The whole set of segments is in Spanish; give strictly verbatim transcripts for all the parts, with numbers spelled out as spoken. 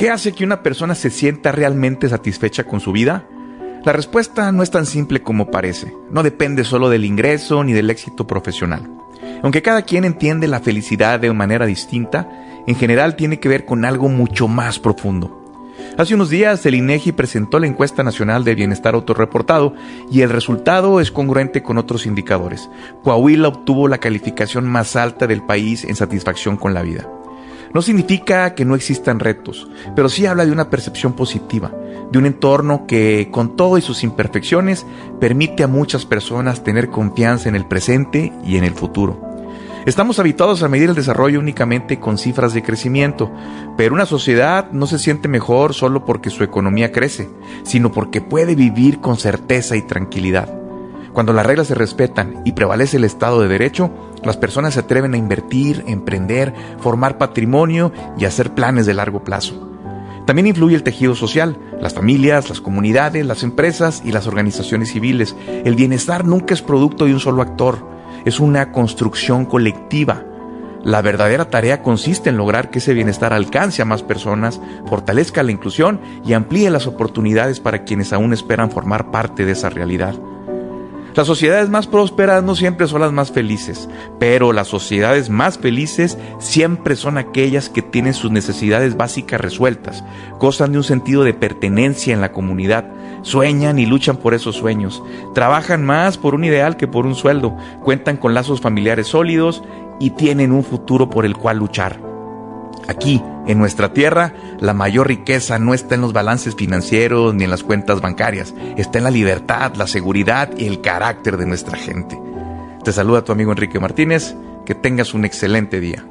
¿Qué hace que una persona se sienta realmente satisfecha con su vida? La respuesta no es tan simple como parece. No depende solo del ingreso ni del éxito profesional. Aunque cada quien entiende la felicidad de manera distinta, en general tiene que ver con algo mucho más profundo. Hace unos días el INEGI presentó la encuesta nacional de bienestar autorreportado y el resultado es congruente con otros indicadores. Coahuila obtuvo la calificación más alta del país en satisfacción con la vida. No significa que no existan retos, pero sí habla de una percepción positiva, de un entorno que, con todo y sus imperfecciones, permite a muchas personas tener confianza en el presente y en el futuro. Estamos habituados a medir el desarrollo únicamente con cifras de crecimiento, pero una sociedad no se siente mejor solo porque su economía crece, sino porque puede vivir con certeza y tranquilidad. Cuando las reglas se respetan y prevalece el Estado de Derecho, las personas se atreven a invertir, emprender, formar patrimonio y hacer planes de largo plazo. También influye el tejido social, las familias, las comunidades, las empresas y las organizaciones civiles. El bienestar nunca es producto de un solo actor, es una construcción colectiva. La verdadera tarea consiste en lograr que ese bienestar alcance a más personas, fortalezca la inclusión y amplíe las oportunidades para quienes aún esperan formar parte de esa realidad. Las sociedades más prósperas no siempre son las más felices, pero las sociedades más felices siempre son aquellas que tienen sus necesidades básicas resueltas, gozan de un sentido de pertenencia en la comunidad, sueñan y luchan por esos sueños, trabajan más por un ideal que por un sueldo, cuentan con lazos familiares sólidos y tienen un futuro por el cual luchar. Aquí, en nuestra tierra, la mayor riqueza no está en los balances financieros ni en las cuentas bancarias, está en la libertad, la seguridad y el carácter de nuestra gente. Te saluda tu amigo Enrique Martínez, que tengas un excelente día.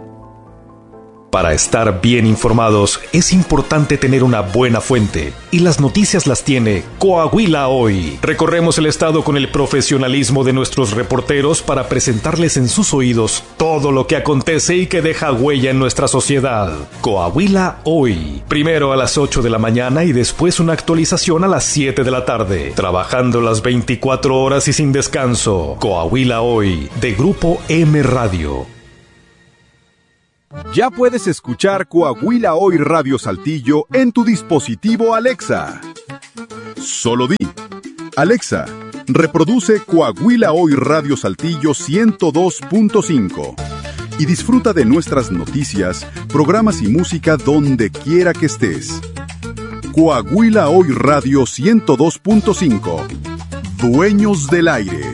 Para estar bien informados es importante tener una buena fuente, y las noticias las tiene Coahuila Hoy. Recorremos el estado con el profesionalismo de nuestros reporteros para presentarles en sus oídos todo lo que acontece y que deja huella en nuestra sociedad. Coahuila Hoy. Primero a las ocho de la mañana y después una actualización a las siete de la tarde. Trabajando las veinticuatro horas y sin descanso. Coahuila Hoy, de Grupo M Radio. Ya puedes escuchar Coahuila Hoy Radio Saltillo en tu dispositivo Alexa. Solo di: Alexa, reproduce Coahuila Hoy Radio Saltillo ciento dos punto cinco y disfruta de nuestras noticias, programas y música donde quiera que estés. Coahuila Hoy Radio ciento dos punto cinco. Dueños del aire.